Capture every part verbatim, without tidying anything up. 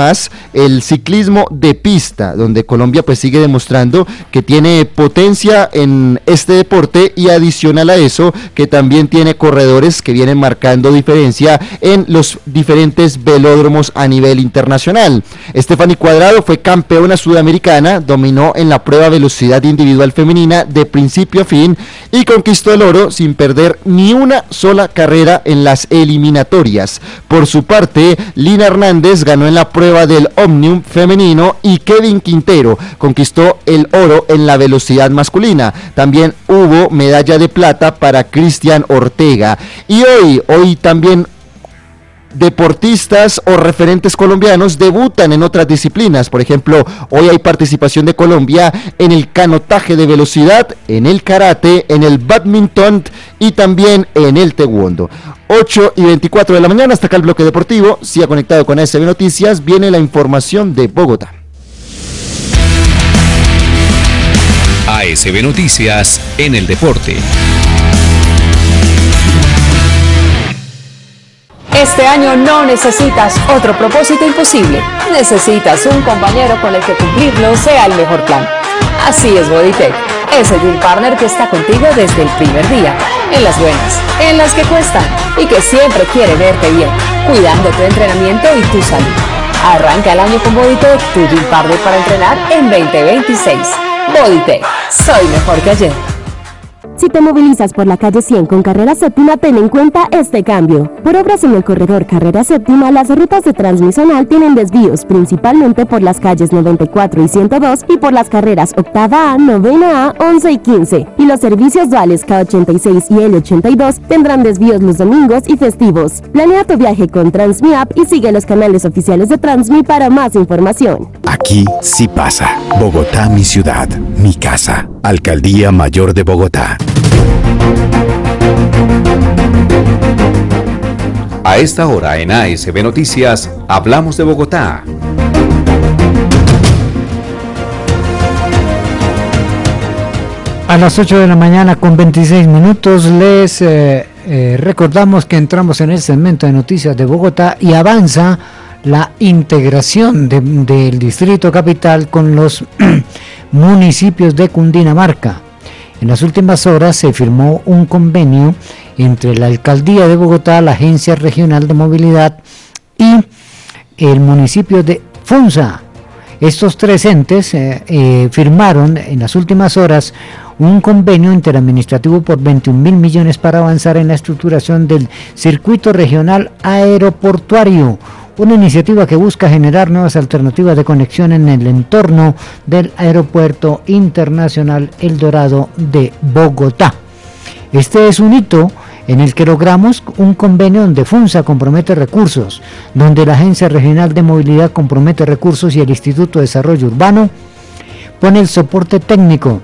además el ciclismo de pista, donde Colombia pues sigue demostrando que tiene potencia en este deporte y adicional a eso que también tiene corredores que vienen marcando diferencia en los diferentes velódromos a nivel internacional. Stephanie Cuadrado fue campeona sudamericana, dominó en la prueba velocidad individual femenina de principio a fin y conquistó el oro sin perder ni una sola carrera en las eliminatorias. Por su parte, Lina Hernández ganó en la prueba del Omnium femenino y Kevin Quintero conquistó el oro en la velocidad masculina. También hubo medalla de plata para Cristian Ortega. Y hoy, hoy también deportistas o referentes colombianos debutan en otras disciplinas. Por ejemplo, hoy hay participación de Colombia en el canotaje de velocidad, en el karate, en el badminton y también en el taekwondo. ocho y veinticuatro de la mañana, hasta acá el bloque deportivo. Siga conectado con A S B Noticias, viene la información de Bogotá. A S B Noticias en el deporte. Este año no necesitas otro propósito imposible. Necesitas un compañero con el que cumplirlo sea el mejor plan. Así es Bodytech, ese deal partner que está contigo desde el primer día, en las buenas, en las que cuestan y que siempre quiere verte bien, cuidando tu entrenamiento y tu salud. Arranca el año con Bodytech, tu deal partner para entrenar en veinte veintiséis. Bodytech, soy mejor que ayer. Si te movilizas por la calle cien con Carrera Séptima, ten en cuenta este cambio. Por obras en el corredor Carrera Séptima, las rutas de transmisional tienen desvíos, principalmente por las calles noventa y cuatro y ciento dos y por las carreras Octava A, Novena A, once y quince. Y los servicios duales K ochenta y seis y L ochenta y dos tendrán desvíos los domingos y festivos. Planea tu viaje con Transmi App y sigue los canales oficiales de Transmi para más información. Aquí sí pasa. Bogotá, mi ciudad, mi casa. Alcaldía Mayor de Bogotá. A esta hora en A S B Noticias, hablamos de Bogotá. A las ocho de la mañana con veintiséis minutos les eh, eh, recordamos que entramos en el segmento de noticias de Bogotá y avanza la integración de, del Distrito Capital con los municipios de Cundinamarca. En las últimas horas se firmó un convenio entre la Alcaldía de Bogotá, la Agencia Regional de Movilidad y el municipio de Funza. Estos tres entes eh, eh, firmaron en las últimas horas un convenio interadministrativo por veintiún mil millones para avanzar en la estructuración del circuito regional aeroportuario, una iniciativa que busca generar nuevas alternativas de conexión en el entorno del Aeropuerto Internacional El Dorado de Bogotá. Este es un hito en el que logramos un convenio donde Funza compromete recursos, donde la Agencia Regional de Movilidad compromete recursos y el Instituto de Desarrollo Urbano pone el soporte técnico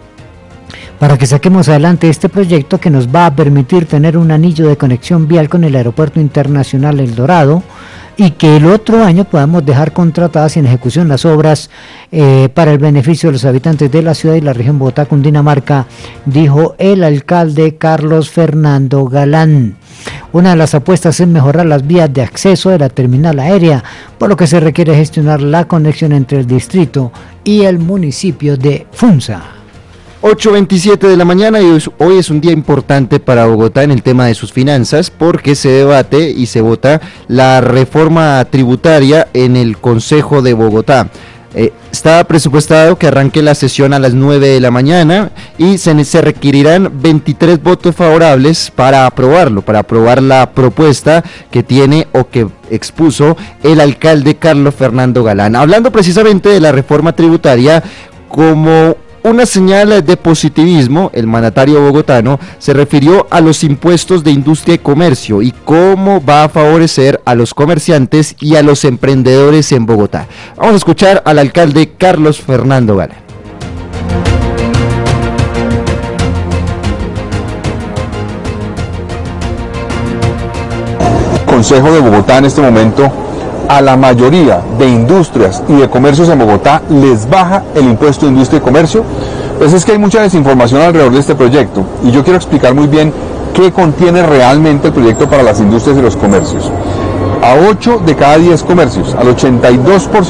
para que saquemos adelante este proyecto que nos va a permitir tener un anillo de conexión vial con el Aeropuerto Internacional El Dorado y que el otro año podamos dejar contratadas y en ejecución las obras eh, para el beneficio de los habitantes de la ciudad y la región Bogotá, Cundinamarca, dijo el alcalde Carlos Fernando Galán. Una de las apuestas es mejorar las vías de acceso de la terminal aérea, por lo que se requiere gestionar la conexión entre el distrito y el municipio de Funza. ocho veintisiete de la mañana y hoy, hoy es un día importante para Bogotá en el tema de sus finanzas porque se debate y se vota la reforma tributaria en el Consejo de Bogotá. Eh, está presupuestado que arranque la sesión a las nueve de la mañana y se, se requerirán veintitrés votos favorables para aprobarlo, para aprobar la propuesta que tiene o que expuso el alcalde Carlos Fernando Galán. Hablando precisamente de la reforma tributaria como una señal de positivismo, el mandatario bogotano se refirió a los impuestos de industria y comercio y cómo va a favorecer a los comerciantes y a los emprendedores en Bogotá. Vamos a escuchar al alcalde Carlos Fernando Galán. Consejo de Bogotá en este momento, a la mayoría de industrias y de comercios en Bogotá les baja el impuesto de industria y comercio. Pues es que hay mucha desinformación alrededor de este proyecto y yo quiero explicar muy bien qué contiene realmente el proyecto para las industrias y los comercios. A ocho de cada diez comercios, al ochenta y dos por ciento